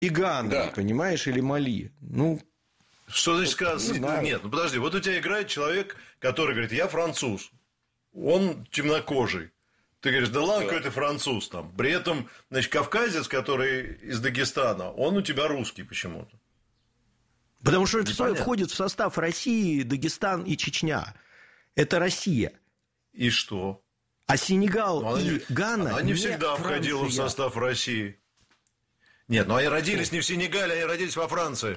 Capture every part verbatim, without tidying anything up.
И Гана, Да. понимаешь, или Мали. Ну, что значит сказать? Не Нет, ну подожди, вот у тебя играет человек, который говорит, я француз, он темнокожий. Ты говоришь, да ладно, какой ты француз там. При этом, значит, кавказец, который из Дагестана, он у тебя русский почему-то. потому что Непонятно. входит в состав России, Дагестан и Чечня. Это Россия. И что? А Сенегал Ну, она и не, Гана она не всегда Франция. входила в состав России. Нет, ну они родились не в Сенегале, они родились во Франции.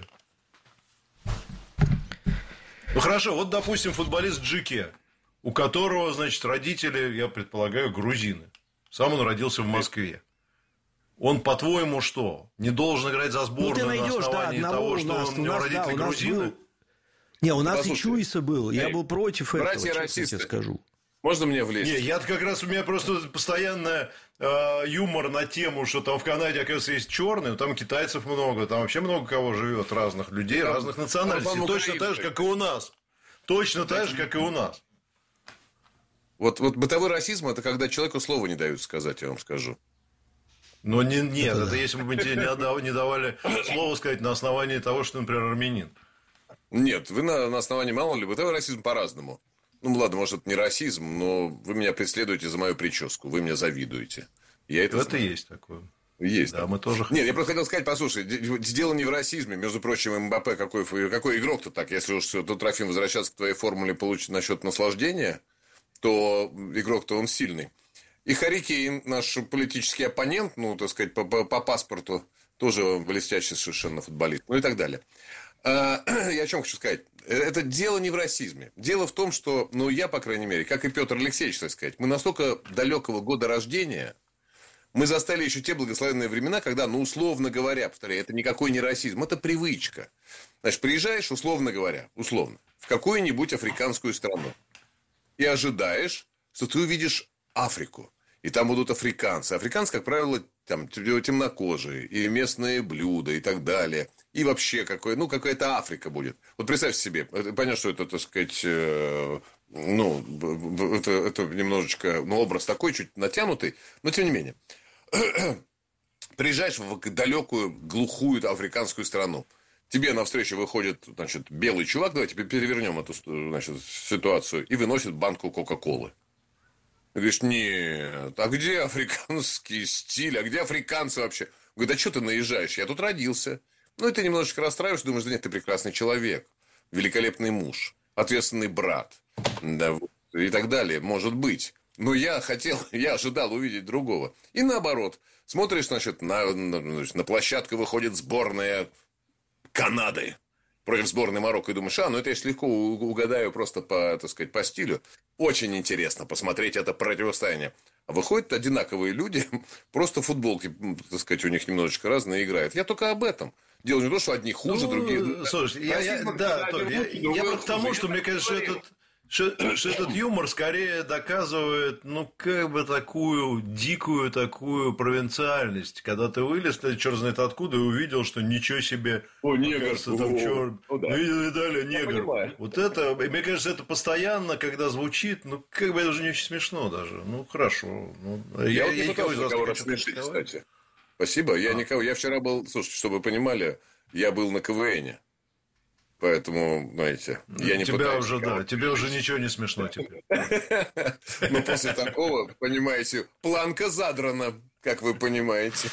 Ну хорошо, вот, допустим, футболист Джике, у которого, значит, родители, я предполагаю, грузины. Сам он родился в Москве. Он, по-твоему, что? Не должен играть за сборную Ну, ты на найдешь, да, основании одного того, у что нас, он, у у него нас, родители да, у нас грузины? был- Не, у нас и Послушайте, Чуйса был. Я эй, был против этого, братья честно расисты. тебе скажу. Можно мне влезть? Не, я как раз, у меня просто постоянно э, юмор на тему, что там в Канаде, оказывается, есть черные, там китайцев много, там вообще много кого живет, разных людей, Там- разных национальностей. там Точно так же, как и у нас. Точно так же, как и у нас. Вот, вот бытовой расизм – это когда человеку слова не дают сказать, я вам скажу. Но не, нет, это, это если бы мы тебе не, отдав, не давали слово сказать на основании того, что, например, армянин. Нет, вы на, на основании мало ли. Бытовой расизм по-разному. Ну, ладно, может, это не расизм, но вы меня преследуете за мою прическу. Вы мне завидуете. Я это Это знаю. есть такое. Есть. Да, мы тоже Нет, я просто хотел сказать, послушай, дело не в расизме. Между прочим, Мбаппе какой, какой игрок-то так, если уж тут, Трофим, возвращаться к твоей формуле получить насчет наслаждения, то игрок-то он сильный. И Харри Кейн, наш политический оппонент, ну, так сказать, по, по, по паспорту, тоже блестящий совершенно футболист, ну и так далее. Я о чем хочу сказать? Это дело не в расизме. Дело в том, что, ну, я, по крайней мере, как и Петр Алексеевич, так сказать, мы настолько далекого года рождения, мы застали еще те благословенные времена, когда, ну, условно говоря, повторяю, это никакой не расизм, это привычка. Значит, приезжаешь, условно говоря, условно, в какую-нибудь африканскую страну и ожидаешь, что ты увидишь Африку. И там будут африканцы. Африканцы, как правило, там темнокожие, и местные блюда, и так далее. И вообще, какой, ну, какая-то Африка будет. Вот представьте себе, понятно, что это, так сказать, э, ну, это, это немножечко, ну, образ такой, чуть натянутый, но тем не менее. Приезжаешь в далекую, глухую африканскую страну. Тебе навстречу выходит, значит, белый чувак, давайте перевернем эту, значит, ситуацию, и выносит банку Кока-Колы. Ты говоришь, нет, а где африканский стиль, а где африканцы вообще? Говорит, а что ты наезжаешь? Я тут родился. Ну, и ты немножечко расстраиваешься, думаешь, да нет, ты прекрасный человек, великолепный муж, ответственный брат, да, и так далее, может быть. Но я хотел, я ожидал увидеть другого. И наоборот, смотришь, значит, на, на, на площадку выходит сборная Канады против сборной Марокко, и думаешь, а, ну это я легко угадаю просто по, так сказать, по стилю. Очень интересно посмотреть это противостояние. А выходят одинаковые люди, просто футболки, так сказать, у них немножечко разные играют. Я только об этом. Дело не то, что одни хуже, ну, другие... Слушай, я, я, да, Толь, я, я просто к тому, что мне кажется, что этот, что, что этот юмор скорее доказывает, ну, как бы такую дикую такую провинциальность, когда ты вылез, ты черт знает откуда, и увидел, что ничего себе, О, негр, кажется, там, черт, ну, да. видел, видали, Я негр. понимаю. Вот это, мне кажется, это постоянно, когда звучит, ну, как бы это уже не очень смешно даже. Ну, хорошо. Ну, Я, я, вот не я никого пытался из вас никого не хочу рассмешить, критиковать. кстати. Спасибо. Я А. никого. Я вчера был, слушайте, чтобы вы понимали, я был на КВНе. Поэтому, знаете, я не тебя пытаюсь уже, никого- да, тебе уже ничего не смешно теперь. Но после такого, понимаете, планка задрана, как вы понимаете.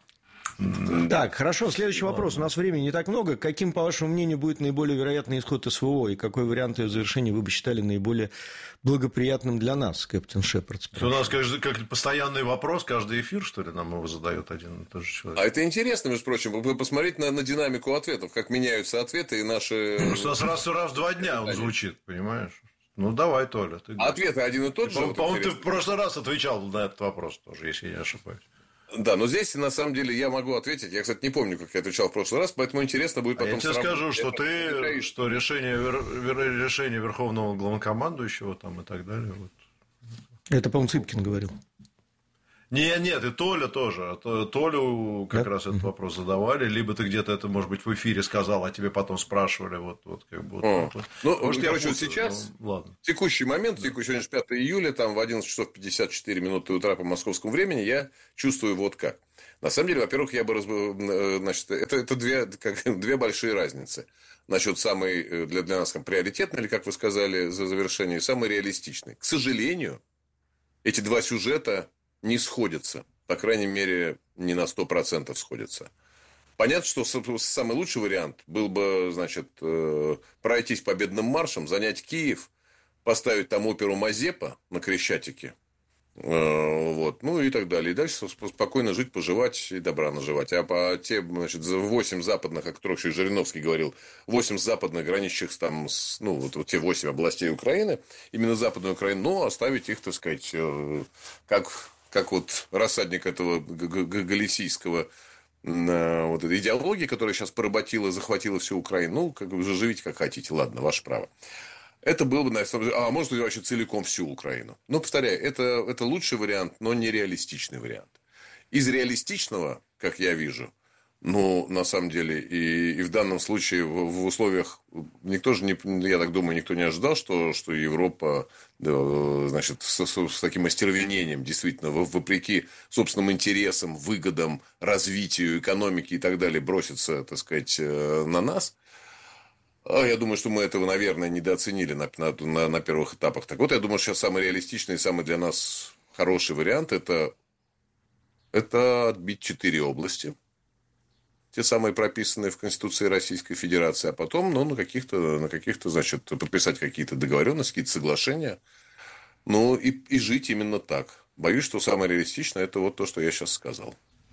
Так, хорошо, следующий вопрос. У нас времени не так много. Каким, по вашему мнению, будет наиболее вероятный исход СВО? И какой вариант ее завершения вы бы считали наиболее благоприятным для нас, Кэптен Шепард? У нас, конечно, как постоянный вопрос, каждый эфир, что ли, нам его задает один и тот же человек. А это интересно, между прочим, посмотреть на, на динамику ответов, как меняются ответы и наши... Потому что у нас раз, раз в два дня он звучит, понимаешь? Ну, давай, Толя. Ты... А ответы один и тот же. По- вот По-моему, ты интересно. в прошлый раз отвечал на этот вопрос тоже, если я не ошибаюсь. Да, но здесь, на самом деле, я могу ответить. Я, кстати, не помню, как я отвечал в прошлый раз, поэтому интересно будет А потом я тебе сравнить. скажу, что Это ты, эгоизм. что решение, вер- вер- решение Верховного Главнокомандующего там и так далее. Вот. Это, по-моему, Цыпкин говорил. Не, нет, и Толя тоже. Толю как да? раз этот вопрос задавали. Либо ты где-то это, может быть, в эфире сказал, а тебе потом спрашивали. Вот, вот, как бы, вот, вот. Ну, может, короче, вот сейчас, ну, ладно. текущий момент, текущий, сегодня же пятое июля, там в одиннадцать часов пятьдесят четыре минуты утра по московскому времени, я чувствую вот как. На самом деле, во-первых, я бы... Раз... Значит, это, это две, как, две большие разницы. Насчет самой, для, для нас как, приоритетной, или, как вы сказали, за завершение, самой реалистичной. К сожалению, эти два сюжета не сходятся. По крайней мере, не на сто процентов сходятся. Понятно, что самый лучший вариант был бы, значит, пройтись победным маршем, занять Киев, поставить там оперу Мазепа на Крещатике. Вот, ну и так далее. И дальше спокойно жить, поживать и добра наживать. А по те, значит, восемь западных, о которых еще и Жириновский говорил, восемь западных, граничащих там, с, ну, вот, вот те восемь областей Украины, именно западную Украину, но оставить их, так сказать, как, как вот рассадник этого галисийского вот этой идеологии, которая сейчас поработила, захватила всю Украину. Ну, как бы живите как хотите, ладно, ваше право. Это было бы, на самом деле, а может быть, вообще целиком всю Украину. Но, повторяю, это, это лучший вариант, но не реалистичный вариант. Из реалистичного, как я вижу, ну, на самом деле, и, и в данном случае в, в условиях, никто же, не, я так думаю, никто не ожидал, что, что Европа, да, значит, с, с, с таким остервенением, действительно, вопреки собственным интересам, выгодам, развитию экономики и так далее, бросится, так сказать, на нас. Я думаю, что мы этого, наверное, недооценили на, на, на первых этапах. Так вот, я думаю, что сейчас самый реалистичный и самый для нас хороший вариант – это, это отбить четыре области. Те самые прописанные в Конституции Российской Федерации. А потом, ну, на каких-то, на каких-то, значит, подписать какие-то договоренности, какие-то соглашения. Ну, и, и жить именно так. Боюсь, что самое реалистичное – это вот то, что я сейчас сказал.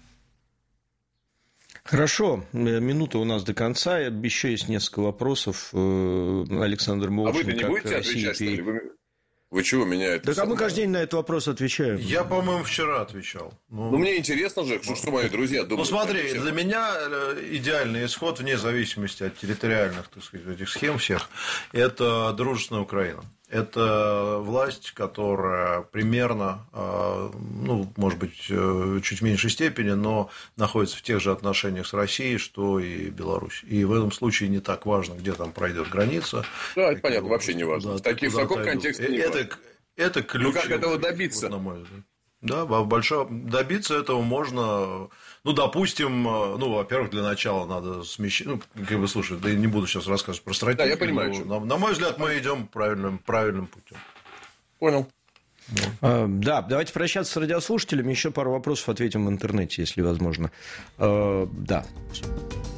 Хорошо, минута у нас до конца. Еще есть несколько вопросов. Александр Молчин. А вы-то не будете отвечать, что ли? Вы, вы чего меня это... Да, а мы каждый день на этот вопрос отвечаем. Я, по-моему, вчера отвечал. Ну, ну мне интересно же, что, что мои друзья думают. Ну, смотри, для меня идеальный исход, вне зависимости от территориальных, так сказать, этих схем всех, это дружественная Украина. Это власть, которая примерно, ну, может быть, чуть в меньшей степени, но находится в тех же отношениях с Россией, что и Беларусь. И в этом случае не так важно, где там пройдет граница. Да, это понятно, вообще не важно. Куда, в, таких, в таком контексте не это, важно. Это ключ. Ну, как этого добиться? Вот, на мой взгляд. Да, большой, добиться этого можно, ну, допустим, ну, во-первых, для начала надо смещать, ну, как бы, слушай, да я не буду сейчас рассказывать про стратегию. Да, я понимаю. Но, на, на мой взгляд, мы идем правильным, правильным путем. Понял. А, да, давайте прощаться с радиослушателями. Еще пару вопросов ответим в интернете, если возможно. А, да.